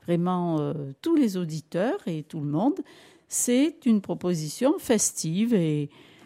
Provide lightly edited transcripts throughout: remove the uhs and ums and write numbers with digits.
vraiment tous les auditeurs et tout le monde. C'est une proposition festive et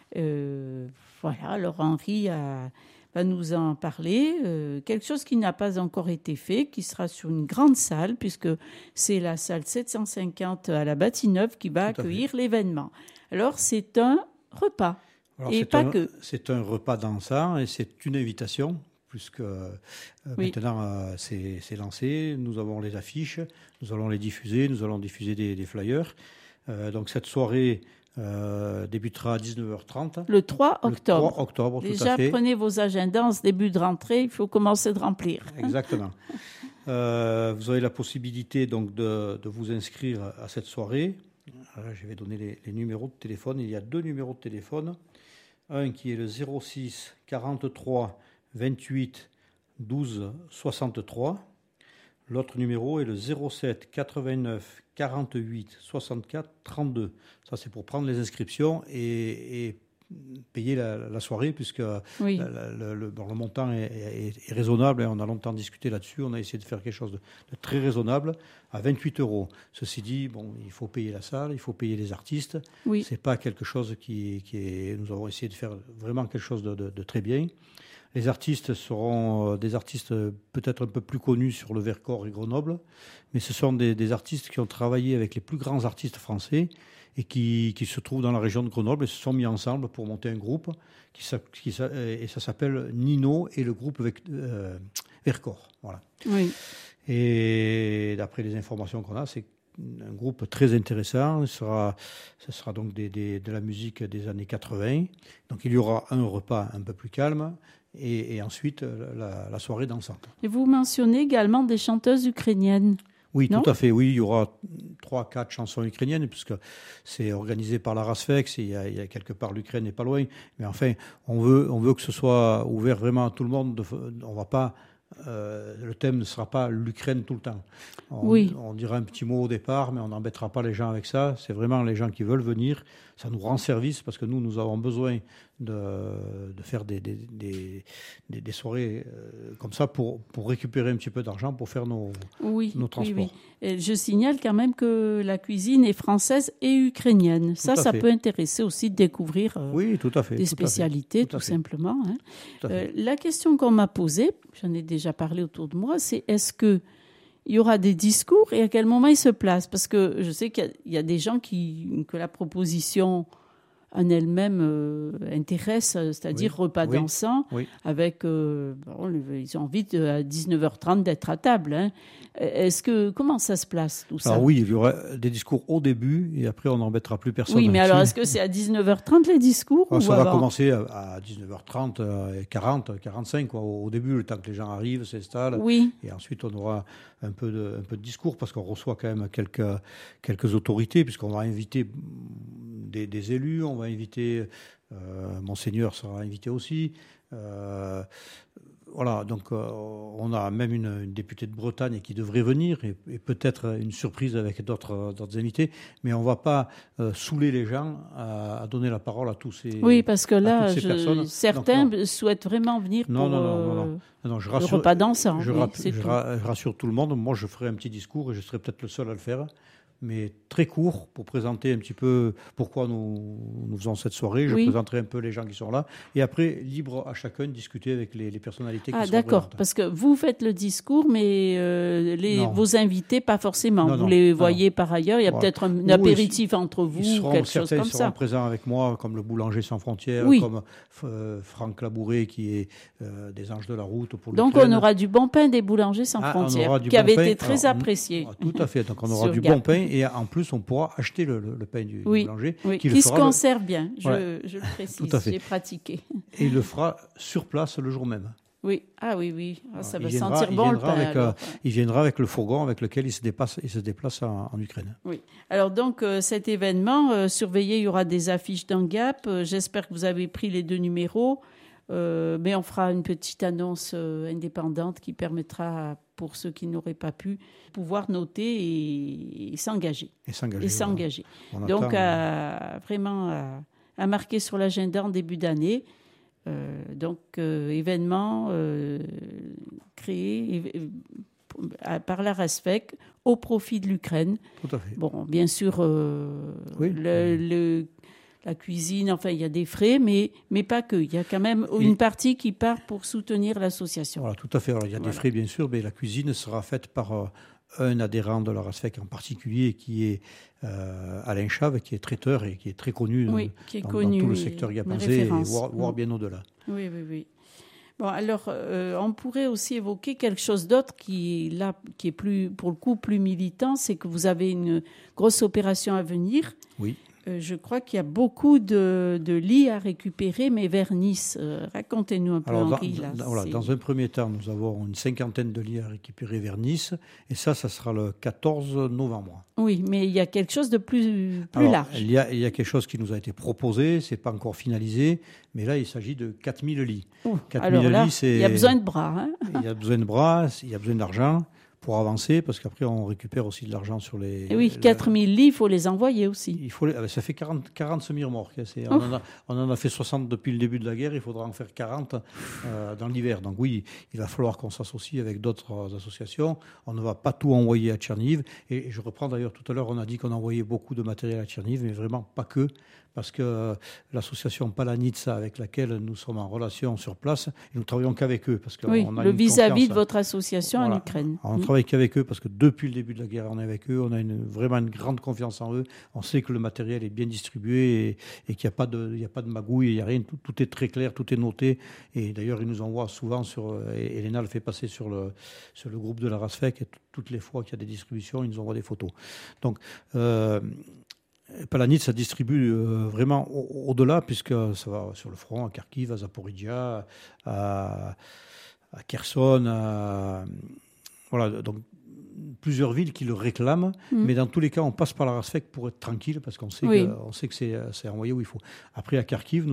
voilà. Alors Henri va nous en parler. Quelque chose qui n'a pas encore été fait, qui sera sur une grande salle, puisque c'est la salle 750 à la Bâtie-Neuve qui va accueillir l'événement. Alors c'est un repas. Alors, et pas que. C'est un repas dansant et c'est une invitation, puisque maintenant c'est lancé. Nous avons les affiches, nous allons les diffuser, nous allons diffuser des flyers. Donc cette soirée débutera à 19h30. Le 3 octobre. Le 3 octobre, tout Déjà, à fait. prenez vos agendas en ce début de rentrée, il faut commencer de remplir. Exactement. Vous avez la possibilité donc de vous inscrire à cette soirée. Alors, je vais donner les numéros de téléphone. Il y a 2 numéros de téléphone. Un qui est le 06 43 28 12 63. L'autre numéro est le 07 89 48 64 32. Ça, c'est pour prendre les inscriptions et payer la soirée, puisque le montant est raisonnable. On a longtemps discuté là-dessus. On a essayé de faire quelque chose de très raisonnable à 28 €. Ceci dit, il faut payer la salle, il faut payer les artistes. Oui. C'est pas quelque chose qui est... Nous avons essayé de faire vraiment quelque chose de très bien. Les artistes seront des artistes peut-être un peu plus connus sur le Vercors et Grenoble, mais ce sont des artistes qui ont travaillé avec les plus grands artistes français et qui se trouvent dans la région de Grenoble et se sont mis ensemble pour monter un groupe et ça s'appelle Nino et le groupe Vercors. Voilà. Oui. Et d'après les informations qu'on a, c'est un groupe très intéressant. Ce sera donc de la musique des années 80. Donc il y aura un repas un peu plus calme et ensuite la soirée dansante. Et vous mentionnez également des chanteuses ukrainiennes. Oui, non? Tout à fait. Oui, il y aura 3-4 chansons ukrainiennes, puisque c'est organisé par la RASFEX, et il y a quelque part l'Ukraine n'est pas loin. Mais enfin, on veut que ce soit ouvert vraiment à tout le monde. On va pas... le thème ne sera pas l'Ukraine tout le temps. On dira un petit mot au départ, mais on n'embêtera pas les gens avec ça. C'est vraiment les gens qui veulent venir. Ça nous rend service, parce que nous avons besoin de faire des soirées comme ça pour récupérer un petit peu d'argent pour faire nos transports. Oui. Et je signale quand même que la cuisine est française et ukrainienne. Ça peut intéresser aussi de découvrir tout à fait, des spécialités, tout simplement. Hein. Tout à fait. La question qu'on m'a posée, j'en ai déjà parlé autour de moi, c'est est-ce qu'il y aura des discours et à quel moment ils se placent? Parce que je sais qu'il y a des gens que la proposition en elle-même intéresse, c'est-à-dire repas dansant, avec... ils ont envie à 19h30 d'être à table. Hein. Comment ça se place, tout ça? Alors oui, il y aura des discours au début, et après on n'embêtera plus personne. Oui, mais alors est-ce que c'est à 19h30 les discours ça va commencer à 19h30, 40, 45, quoi, au début, le temps que les gens arrivent, s'installent. Oui. Et ensuite, on aura un peu de discours, parce qu'on reçoit quand même quelques autorités, puisqu'on va inviter des élus, on va inviter... Monseigneur sera invité aussi. Voilà, donc on a même une députée de Bretagne qui devrait venir et peut-être une surprise avec d'autres invités, mais on ne va pas saouler les gens à donner la parole à tous ces Oui, parce que là, certains souhaitent vraiment venir pour le repas dansant. Je rassure tout le monde. Moi, je ferai un petit discours et je serai peut-être le seul à le faire, mais très court, pour présenter un petit peu pourquoi nous faisons cette soirée. Je présenterai un peu les gens qui sont là. Et après, libre à chacun de discuter avec les personnalités qui sont présentes. Ah, d'accord. Parce que vous faites le discours, mais vos invités, pas forcément. Vous les voyez par ailleurs. Il y a peut-être un apéritif entre vous, quelque chose comme ça. Ils seront présents avec moi, comme le Boulanger Sans Frontières, comme Franck Labouret, qui est des Anges de la Route. Donc, on aura du bon pain des Boulangers Sans Frontières, qui avait été très apprécié. Tout à fait. Donc, on aura du bon pain. Et en plus, on pourra acheter le pain du boulanger. Qui se conserve bien, je le précise, j'ai pratiqué. Et il le fera sur place le jour même. Oui, oui. Ça va sentir bon le pain. Il viendra avec le fourgon avec lequel il se déplace en Ukraine. Oui. Alors donc, cet événement, surveillez, il y aura des affiches dans Gap. J'espère que vous avez pris les 2 numéros. Mais on fera une petite annonce indépendante qui permettra, pour ceux qui n'auraient pas pu, pouvoir noter et s'engager. Voilà. Donc, vraiment à marquer sur l'agenda en début d'année. Événement créé par la RASFEC au profit de l'Ukraine. Tout à fait. Bon, bien sûr, Oui. la cuisine, enfin, il y a des frais, mais pas que. Il y a quand même une partie qui part pour soutenir l'association. Voilà, tout à fait. Alors, il y a des frais, bien sûr, mais la cuisine sera faite par un adhérent de la RASFEC en particulier, qui est Alain Chave, qui est traiteur et qui est très connu, qui est dans connu, tout le secteur Gapençais, voire bien au-delà. Oui. Bon, alors, on pourrait aussi évoquer quelque chose d'autre qui est plus, pour le coup, plus militant, c'est que vous avez une grosse opération à venir. Oui. Je crois qu'il y a beaucoup de lits à récupérer, mais vers Nice. Racontez-nous un peu, Henri. Dans un premier temps, nous avons une 50aine de lits à récupérer vers Nice, et ça sera le 14 novembre. Oui, mais il y a quelque chose de plus large. Il y a quelque chose qui nous a été proposé, c'est pas encore finalisé, mais là, il s'agit de 4000 lits. 4000 lits, il y a besoin de bras. Hein. Il y a besoin de bras, il y a besoin d'argent pour avancer, parce qu'après, on récupère aussi de l'argent sur les... Et oui, 4000 lits, il faut les envoyer aussi. Ça fait 40 semi-remorques. On en a fait 60 depuis le début de la guerre, il faudra en faire 40 dans l'hiver. Donc oui, il va falloir qu'on s'associe avec d'autres associations. On ne va pas tout envoyer à Tcherniv. Et je reprends d'ailleurs, tout à l'heure, on a dit qu'on envoyait beaucoup de matériel à Tcherniv, mais vraiment pas que. Parce que l'association Palanitsa, avec laquelle nous sommes en relation sur place, et nous travaillons qu'avec eux. Parce on a le vis-à-vis de votre association en Ukraine. On travaille qu'avec eux parce que depuis le début de la guerre, on est avec eux. On a vraiment une grande confiance en eux. On sait que le matériel est bien distribué et qu'il n'y a pas de magouille, il n'y a rien. Tout est très clair, tout est noté. Et d'ailleurs, ils nous envoient souvent et Elena le fait passer sur le groupe de la RASFEC. Et toutes les fois qu'il y a des distributions, ils nous envoient des photos. Donc, Palanitsa distribue vraiment au-delà, puisque ça va sur le front, à Kharkiv, à Zaporizhia, à Kherson, voilà, donc plusieurs villes qui le réclament, mais dans tous les cas, on passe par la RASFEC pour être tranquille, parce qu'on sait que c'est envoyé où il faut. Après, à Kharkiv,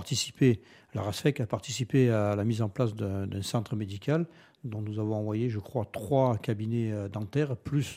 la RASFEC a participé à la mise en place d'un centre médical, dont nous avons envoyé, je crois, 3 cabinets dentaires, plus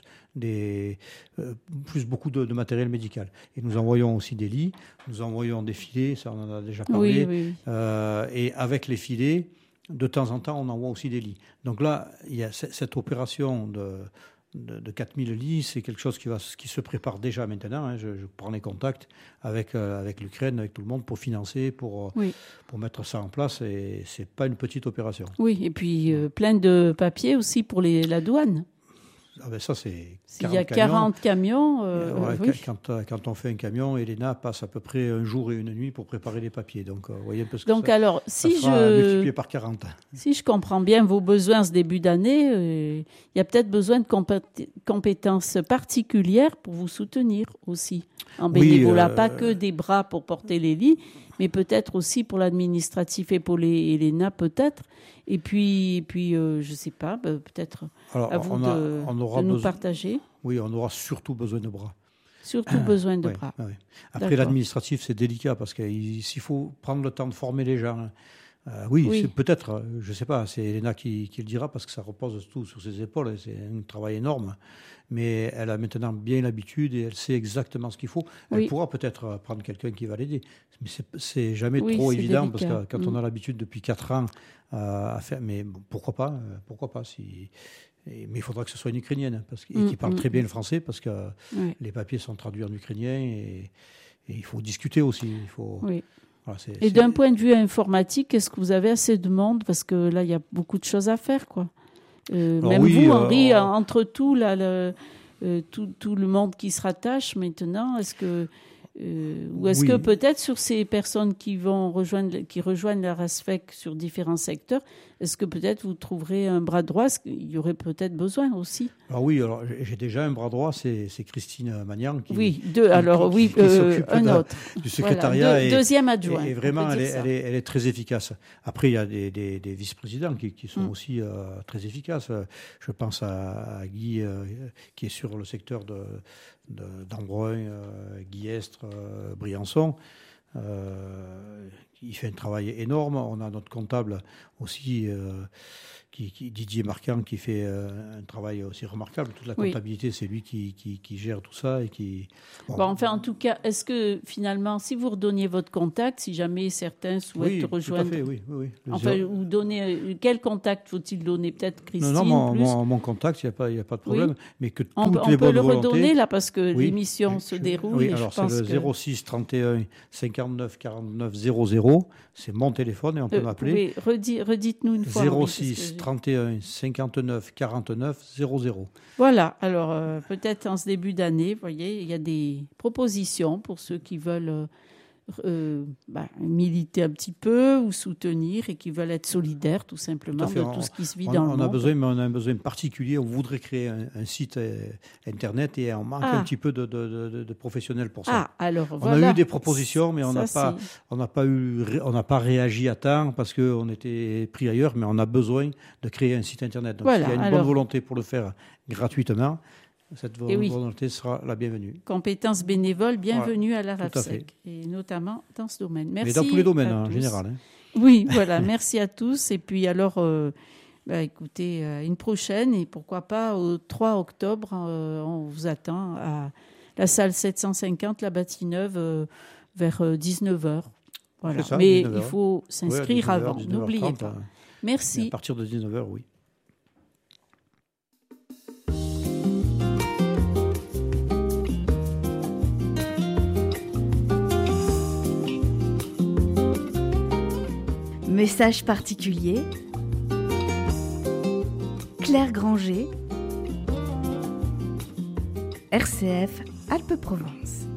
beaucoup de matériel médical. Et nous envoyons aussi des lits, nous envoyons des filets, ça on en a déjà parlé, et avec les filets, de temps en temps, on envoie aussi des lits. Donc là, il y a cette opération de 4000 lits, c'est quelque chose qui se prépare déjà maintenant. Hein. Je prends les contacts avec l'Ukraine, avec tout le monde, pour financer, pour mettre ça en place. Et ce n'est pas une petite opération. Oui, et puis plein de papiers aussi pour la douane. Ah ben ça, c'est 40 S'il y a 40 camions, quand on fait un camion, Elena passe à peu près un jour et une nuit pour préparer les papiers. Donc, vous voyez un peu ce que donc, alors, ça sera multiplié par 40. Si je comprends bien vos besoins ce début d'année, il y a peut-être besoin de compétences particulières pour vous soutenir aussi en bénévolat. Pas que des bras pour porter les lits, mais peut-être aussi pour l'administratif, épauler Elena, peut-être. Et puis je ne sais pas, peut-être à vous de nous partager. Oui, on aura surtout besoin de bras. Surtout besoin de bras. Oui. Après, l'administratif, c'est délicat parce qu'il faut prendre le temps de former les gens. C'est peut-être, je ne sais pas, c'est Elena qui le dira parce que ça repose tout sur ses épaules. C'est un travail énorme. Mais elle a maintenant bien l'habitude et elle sait exactement ce qu'il faut. Elle pourra peut-être prendre quelqu'un qui va l'aider. Mais c'est jamais trop évident délicat. parce que quand on a l'habitude depuis 4 ans à faire. Mais bon, pourquoi pas mais il faudra que ce soit une Ukrainienne et qui parle très bien le français parce que les papiers sont traduits en ukrainien et il faut discuter aussi. Voilà, et d'un point de vue informatique, est-ce que vous avez assez de monde? Parce que là, il y a beaucoup de choses à faire, quoi. Vous, Henri, entre tout, tout le monde qui se rattache maintenant, est-ce que... ou est-ce que peut-être sur ces personnes qui rejoignent la RASFEC sur différents secteurs, est-ce que peut-être vous trouverez un bras droit? Il y aurait peut-être besoin aussi. Alors j'ai déjà un bras droit, c'est Christine Magnan qui s'occupe un autre du secrétariat. Voilà, deuxième adjoint. Et vraiment, elle est très efficace. Après, il y a des vice-présidents qui sont aussi très efficaces. Je pense à Guy, qui est sur le secteur d'Embrun, Guiestre, Briançon. il fait un travail énorme. On a notre comptable aussi, Didier Marquand, qui fait un travail aussi remarquable. Toute la comptabilité, c'est lui qui gère tout ça. Et qui... Enfin, en tout cas, est-ce que finalement, si vous redonniez votre contact, si jamais certains souhaitent rejoindre... Tout à fait, oui. Enfin, ou donner... Quel contact faut-il donner? Peut-être Christine? Non, mon contact, il n'y a pas de problème. Mais que on toutes peut, les bonnes le volontés... redonner, là, parce que l'émission se déroule. Oui, alors c'est le 06 31 59 49 00. C'est mon téléphone et on peut m'appeler. Redites-nous une fois. 06 31 59 49 00. Voilà, alors peut-être en ce début d'année, vous voyez, il y a des propositions pour ceux qui veulent militer un petit peu ou soutenir et qui veulent être solidaires tout simplement de tout ce qui se vit dans le monde. On a un besoin particulier, on voudrait créer un site internet et on manque un petit peu de professionnels pour ça. Alors, on a eu des propositions, mais on n'a pas réagi à temps parce qu'on était pris ailleurs, mais on a besoin de créer un site internet. Donc s'il y a une bonne volonté pour le faire gratuitement, cette volonté sera la bienvenue. Compétences bénévoles, bienvenue à la RAFSEC, et notamment dans ce domaine. Merci. Mais dans tous les domaines, en général. Oui, voilà, merci à tous. Et puis alors, écoutez, une prochaine, et pourquoi pas au 3 octobre, on vous attend à la salle 750, la Bâtie-Neuve, vers 19h. Voilà. Ça, mais 19h. Il faut s'inscrire avant, n'oubliez pas. Merci. Et à partir de 19h, oui. Message particulier, Claire Granger, RCF Alpes-Provence.